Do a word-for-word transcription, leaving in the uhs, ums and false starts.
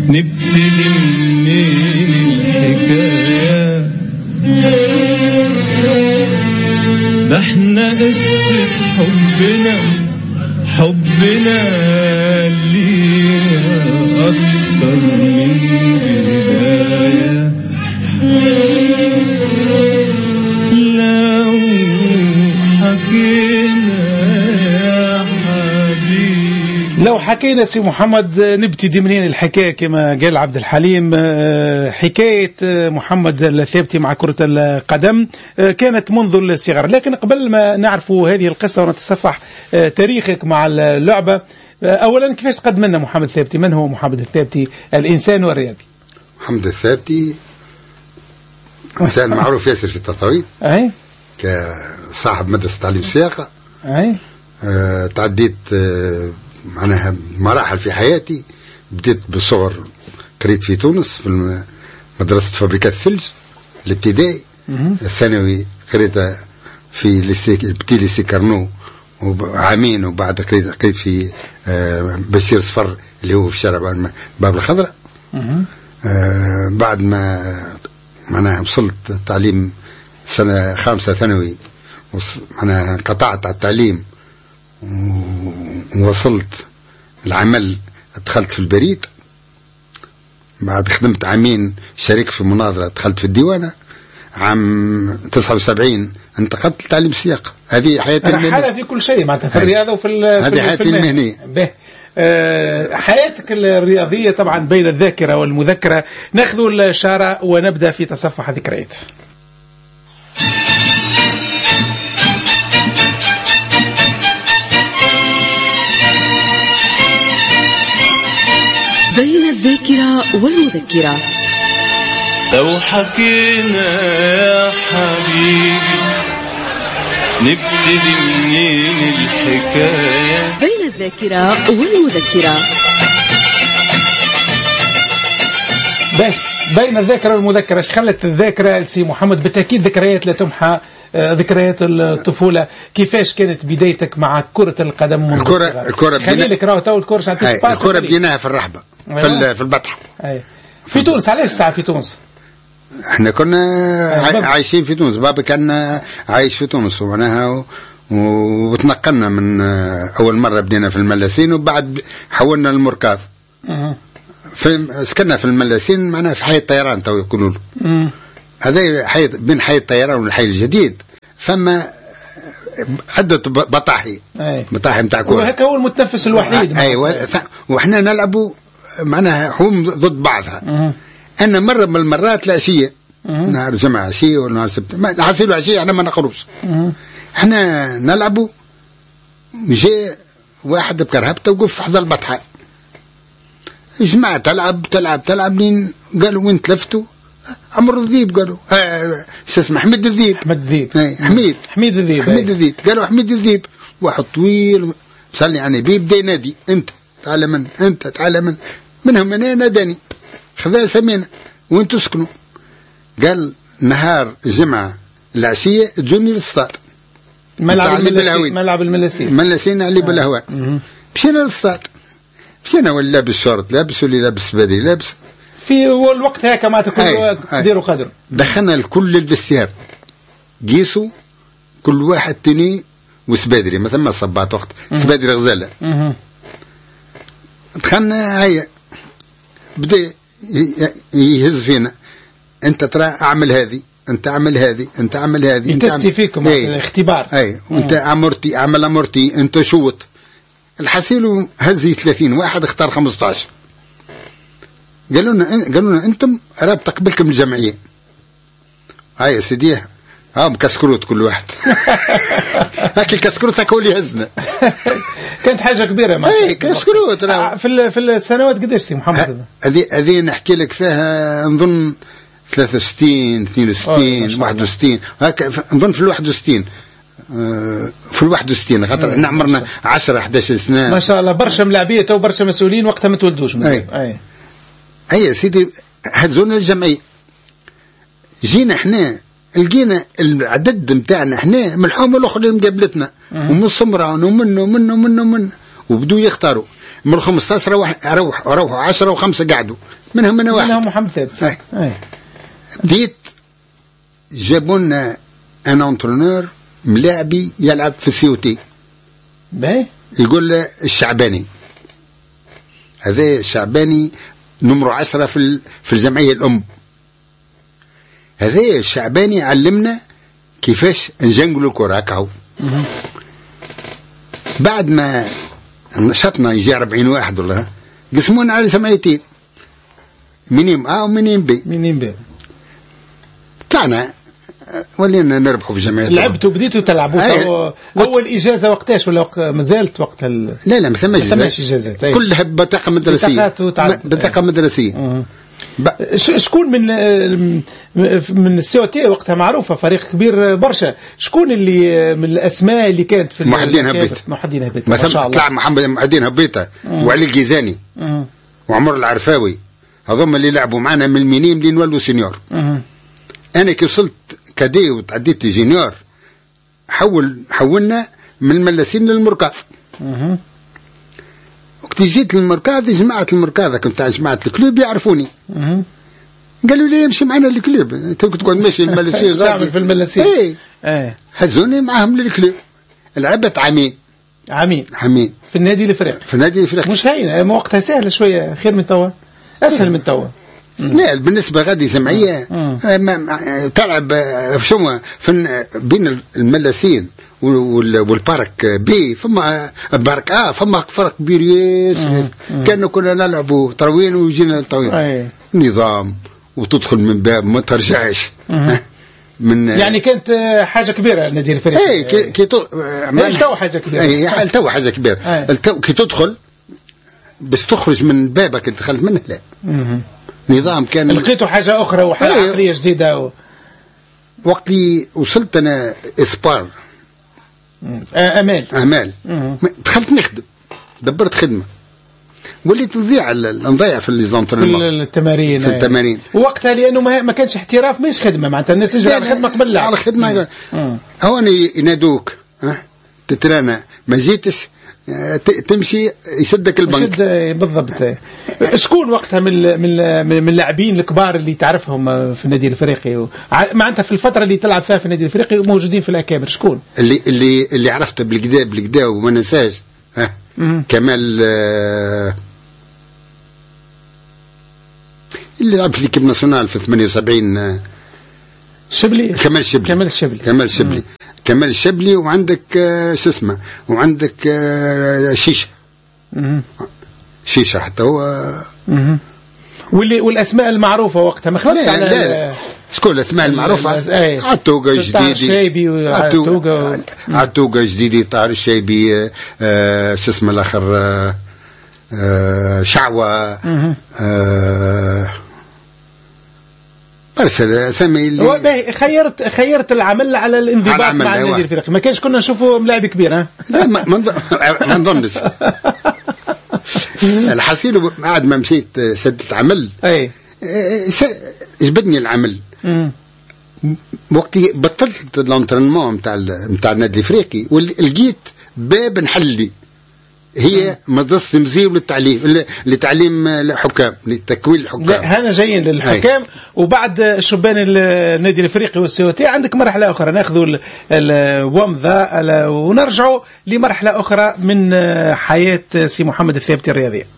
نبتدي منين الحكاية؟ ده احنا قصة حبنا حبنا ليها أكتر من بداية. لو حكينا يا حبيبي، لو حكينا سي محمد نبتدي منين الحكاية كما قال عبد الحليم. حكاية محمد الثابتي مع كرة القدم كانت منذ الصغر، لكن قبل ما نعرف هذه القصة ونتصفح تاريخك مع اللعبة، أولا كيفاش قد منا محمد الثابتي؟ من هو محمد الثابتي الإنسان والرياضي؟ محمد الثابتي إنسان معروف ياسر في التطاوين، أي كصاحب مدرسة تعليم السياقة. أي أه تعديت أه معناها مراحل في حياتي. بديت بالصغر قريت في تونس في مدرسة فابريكات الثلج الابتدائي. الثانوي قريت في ليسي بتي ليسي كارنو عامين، وبعد قريت قريت في أه بشير صفر اللي هو في شارع باب الخضراء. أه بعد ما معناها وصلت تعليم سنة خامسة ثانوي، معناها قطعت على التعليم ووصلت العمل. دخلت في البريد، بعد خدمت عامين شريك في مناظرة، دخلت في الديوانة. عام تسعة وسبعين انتقلت لتعليم السياقة. هذه حياتي المهنية. حالة في كل شيء معناتها، في الرياضة وفي هذه حياتي المهنية. به أه حياتك الرياضية طبعا بين الذاكرة والمذكرة. ناخذ الشارع ونبدأ في تصفح ذكريات. بين الذاكرة والمذكرة. لو حكينا يا حبيبي نبتدي منين الحكاية؟ بين الذاكرة والمذكرة. بين الذاكرة والمذكرة. ايش خلت الذاكرة لسي محمد؟ بالتأكيد ذكريات لا تمحى، ذكريات الطفولة. كيفاش كانت بدايتك مع كرة القدم منذ الكرة الصغر؟ الكرة خلي لك راهو تو الكرة شعطيك باس. الكرة بديناها في الرحبة، في في البطحة. في تونس. علاش ساعة في تونس؟ احنا كنا عايشين في تونس، بابا كان عايش في تونس ومعناها، وتنقلنا من اول مرة بدينا في الملاسين، وبعد حولنا للمركاظ. في سكننا في الملاسين معناها في حي الطيران تو يقولوا له. هذا حي بين حي الطيران والحي الجديد فما عدة بطاحي، بطاحي نتاع كورة. وهكا هو المتنفس الوحيد. ايوه، واحنا نلعبوا معناها هم ضد بعضها. أنا مرة من المرات العشية، نهار جمعة عشية ولا نهار سبت، ما حصيلوا عشية احنا ما نقربش. احنا نلعبوا، جاء واحد بكرهبته وقف حدا البطحة. جماعة تلعب تلعب تلعب لين قالوا وين تلفتوا؟ عمرو الذيب قالوا. اه شو اسمه؟ حميد الذيب. حميد الذيب. ايه حميد. حميد الذيب. حميد الذيب. قالوا حميد الذيب. واحد طويل صلي على النبي بدا ينادي، انت تعال من انت تعال من منهم انا ناداني خذا سمينا وين تسكنوا؟ قال نهار الجمعة العشية تجوني للصاد ملعب الملاسين. ملعب الملاسين ملاسين علي بالهوان. مشينا للصاد، مشينا واللي لابس شورت لابس واللي لابس بدري لابس. في الوقت هيك ما تكون ديروا قدر. دخلنا الكل الفستيار، قيسوا كل واحد تني وسبادري، مثلا ما صبات وقت سبادري غزالة. دخلنا هيا بدأ يهز فينا، انت ترى اعمل هذه، انت اعمل هذه، انت اعمل هذه، انت يتستي فيكم الاختبار. اي وانت امرتي اعمل امرتي، انت شوط. الحسيل هزي ثلاثين واحد اختار خمسة عشر. قالوا لنا قالوا لنا انتم رابطه قبلكم الجمعيه. هاي يا سيدي ها مكسكروت كل واحد. هاك الكسكروت هاك هو اللي هزنا. كانت حاجه كبيره ما اي كسكروت في في السنوات قداش سي محمد؟ هذه هذه نحكي لك فيها نظن ثلاثة وستين اثنين وستين واحد وستين هاك نظن في الواحد وستين. في الواحد وستين خاطر احنا عمرنا عشرة إحدى عشر سنه ما شاء الله. برشا ملاعبيه تو برشا مسؤولين وقتها ما تولدوش. اي اي اي يا سيدي هزونا الجمعيه. جينا احنا لقينا العدد نتاعنا احنا من الحومه الاخرى اللي مقابلتنا ومن السمره ومن ومن ومن ومن وبدوا يختاروا. من ال خمسطاش روح روح روحوا عشرة وخمسة قعدوا منهم انا واحد منهم محمد ثابت. أي. أي. بديت جابوا لنا ان انترونور ملاعبي يلعب في السيوتي باهي. يقول له الشعباني، هذا الشعباني نمرو عشرة في في الجمعيه الام. هذا الشعباني علمنا كيفاش نجنقلوا الكره هكا. بعد ما نشطنا يجي أربعين واحد والله قسمونا على جمعيتين، منين اه ومنين بي. منين بي طلعنا ولينا نربحوا في جمعية. لعبتوا بديتوا تلعبوا اول اجازه وقتاش ولا وق... ما زالت وقت ال... لا لا ما ثماش اجازات. كلها بطاقه مدرسيه. بطاقه مدرسيه. شكون من من السيوتي وقتها معروفه فريق كبير برشا، شكون اللي من الاسماء اللي كانت في محدين هبيت محدين هبيت ما شاء الله. طلع محمد محدين هبيته وعلي الجيزاني وعمر العرفاوي، هذوما اللي لعبوا معنا من المينيم اللي نولوا سينيور. انا كي وصلت كادي وتعديت جينيور حول حولنا من الملاسين للمركاض. وقت جيت للمركاض جماعة المركاض كنت جماعة الكلوب يعرفوني. قالوا لي امشي معنا الكلوب، انت كنت تقعد ماشي الملاسين غادي في الملاسين. اي ايه هزوني معاهم للكلوب. لعبت عامين عامين عامين في النادي الافريقي. في النادي الافريقي مش هين وقتها سهله شويه، خير من توا، اسهل من توا. لا بالنسبه غادي جمعيه تلعب شو بين الملاسين والبارك بي فما بارك اه فما فرق كبير ياسر. كانوا كنا نلعبوا طروين ويجينا طويل نظام وتدخل من باب ما ترجعش. من يعني كانت حاجه كبيره النادي الفريقي. اي كي كي تو تو حاجه كبيره. اي تو حاجه كبيره. كي تدخل بس تخرج من بابك اللي دخلت منه لا. نظام كان لقيتوا حاجه اخرى وحاجه أيه. عقليه جديده و... وقت اللي وصلت انا اسبار امال امال دخلت نخدم، دبرت خدمه وليت نضيع نضيع في ليزونترينمون في التمارين في التمارين وقتها لانه ما, ما كانش احتراف مش خدمه معناتها الناس تجي على الخدمه قبل لا على الخدمه. هوني ينادوك ها تترانا ما جيتش تمشي يسدك البنك. يسد بالضبط. شكون وقتها من من من اللاعبين الكبار اللي تعرفهم في النادي الافريقي معناتها في الفتره اللي تلعب فيها في النادي الافريقي وموجودين في الاكابر شكون؟ اللي اللي اللي عرفته بالكدا بالكدا وما ننساش ها كمال آه اللي لعب في ليكيب ناسيونال في ثمانية وسبعين آه شبلي كمال الشبلي كمال الشبلي كمال الشبلي كمال الشبلي وعندك آه شو اسمه وعندك آه شيشه شيشه حتى هو آه واللي والاسماء المعروفه وقتها ما خلصش على لا شكون الاسماء المعروفه؟ عتوقه جديدي الشايبي عتوقه عتوقه جديدي طاهر الشايبي آه شو اسمه الاخر آه آه شعوه آه برشا اسامي اللي خيرت خيرت العمل على الانضباط على مع النادي الافريقي. ما كانش كنا نشوفوا ملاعب كبير ها لا ما نظنش. الحصيل بعد ما مشيت سدت عمل اي جبدني العمل. وقتي بطلت الانترينمون نتاع نتاع النادي الافريقي ولقيت باب نحلي هي مدرسة مزيو للتعليم لتعليم الحكام لتكوين الحكام. هنا جايين للحكام هي. وبعد شبان النادي الافريقي والسيوتي عندك مرحله اخرى ناخذوا الومضه ونرجعوا لمرحله اخرى من حياه سي محمد الثابتي الرياضيه.